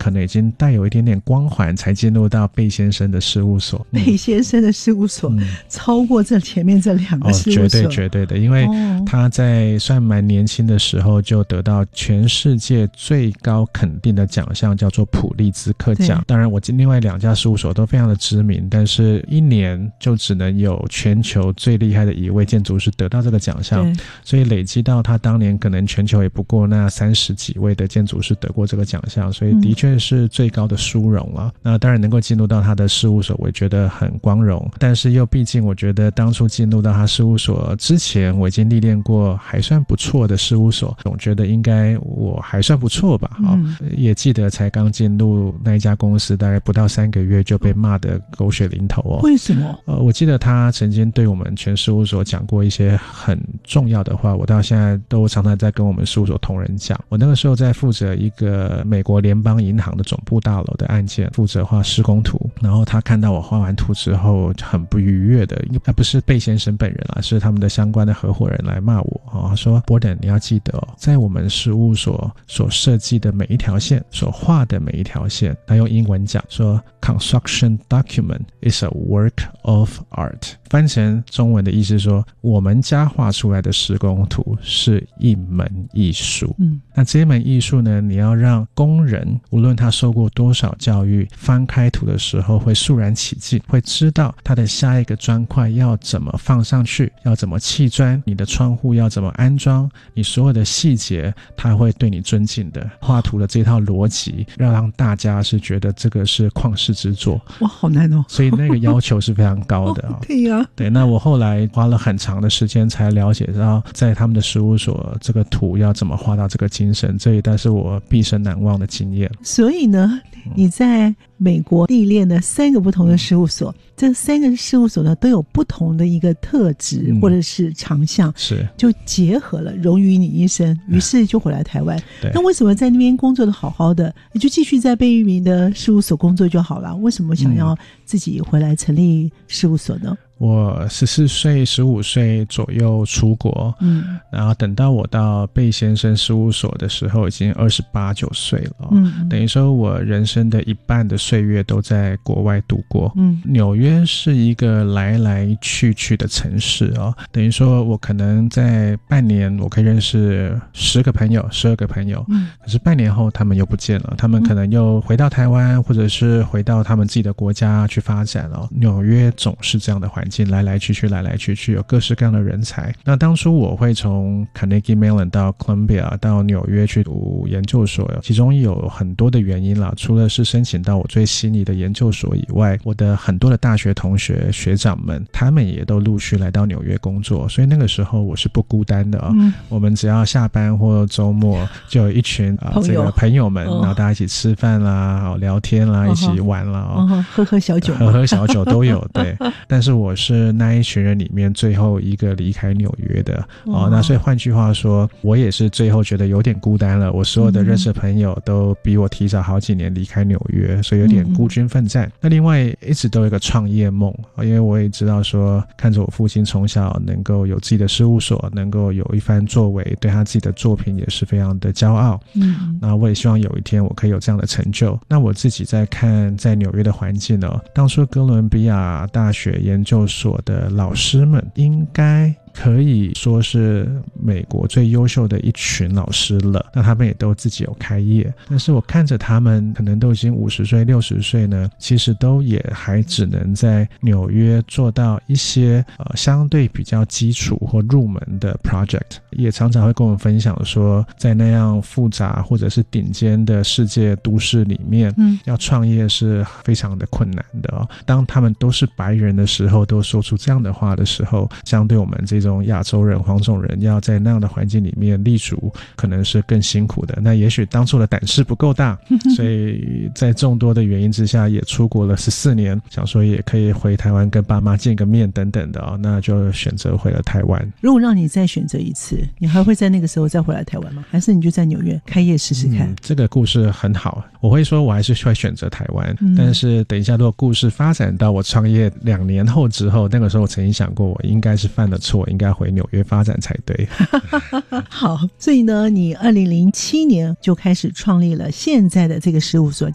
可能已经带有一点点光环才进入到贝先生的事务所。 贝先生的事务所超过这前面这2个事务所， 绝对的，因为他在算蛮年轻的时候就得到全世界最高肯定的奖项，叫做普利兹克奖。当然我另外2家事务所都非常的知名，但是1年就只能有全球最厉害的一位建筑师得到这个奖项，所以累积到他当年可能全球也不过那30几位的建筑师得过这个奖项，所以的确是最高的殊荣了。那当然能够进入到他的事务所我也觉得很光荣，但是又毕竟我觉得当初进入到他事务所之前我已经历练过还算不错的事务所，总觉得应该我还算不错吧。也记得才刚进入那一家公司大概不到3个月就被骂得狗血淋头哦。 为什么？ 我记得他曾经对我们全事务所讲过一些很重要的话，我到现在都常常在跟我们事务所同仁讲。我那个时候在负责一个美国联邦银行的总部大楼的案件，负责画施工图，然后他看到我画完图之后很不愉悦的，不是贝先生本人啦，是他们的相关的合伙人来骂我。他说 Borden 你要记得在我们事务所所设计的每一条线，所画的每一条线，他用英文讲说 Construction document is a work of art， 翻成中文的意思说我们家画出来的施工图是一门艺术。那这一门艺术呢，你要让工人无论他受过多少教育，翻开图的时候会肃然起敬，会知道他的下一个砖块要怎么放上去，要怎么砌砖，你的窗户要怎么安装，你所有的细节他会对你尊敬的。画图的这套逻辑要让大家是觉得这个是旷世之作。 哇，好难哦。 所以那个要求是非常高的对啊， 对，那我后来花了很长的时间才了解到在他们的事务所这个图要怎么画到这个精神，这也但是我毕生难忘的经验。 所以呢你在美国历练的3个不同的事务所，这3个事务所呢都有不同的一个特质或者是长项， 是就结合了融于你一身，于是就回来台湾。那为什么在那边工作的好好的，你就继续在贝聿铭的事务所工作就好了？为什么想要自己回来成立事务所呢？ 我14岁15岁左右出国，然后等到我到贝先生事务所的时候已经28、29岁了，等于说我人生的一半的岁月都在国外度过。纽约是一个来来去去的城市等于说我可能在半年我可以认识10个朋友12个朋友，可是半年后他们又不见了，他们可能又回到台湾或者是回到他们自己的国家去发展纽约总是这样的环境，来来去去来来去去，有各式各样的人才。那当初我会从 Carnegie Mellon 到 Columbia 到纽约去读研究所，其中有很多的原因啦，除了是申请到我最心仪的研究所以外，我的很多的大学同学学长们他们也都陆续来到纽约工作，所以那个时候我是不孤单的我们只要下班或周末就有一群这个朋友们，然后大家一起吃饭啦聊天啦一起玩啦喝喝小酒喝喝小酒都有对但是我是那一群人里面最后一个离开纽约的那所以换句话说我也是最后觉得有点孤单了，我所有的认识的朋友都比我提早好几年离开纽约，所以有点孤军奋战那另外一直都有一个创业梦因为我也知道说看着我父亲从小能够有自己的事务所，能够有一番作为，对他自己的作品也是非常的骄傲那我也希望有一天我可以有这样的成就。那我自己在看在纽约的环境当初哥伦比亚大学研究所的老师们应该可以说是美国最优秀的一群老师了，那他们也都自己有开业，但是我看着他们可能都已经50岁60岁呢，其实都也还只能在纽约做到一些相对比较基础或入门的 project， 也常常会跟我们分享说在那样复杂或者是顶尖的世界都市里面要创业是非常的困难的当他们都是白人的时候，都说出这样的话的时候，相对我们这种亚洲人黄种人要在那样的环境里面立足可能是更辛苦的，那也许当初的胆识不够大所以在众多的原因之下也出国了14年，想说也可以回台湾跟爸妈见个面等等的那就选择回了台湾。 如果让你再选择一次，你还会在那个时候再回来台湾吗？还是你就在纽约开业试试看？ 这个故事很好，我会说我还是会选择台湾但是等一下如果故事发展到我创业2年后之后，那个时候我曾经想过我应该是犯了错，应该回纽约发展才对好， 所以呢你2007年就开始创立了现在的这个事务所，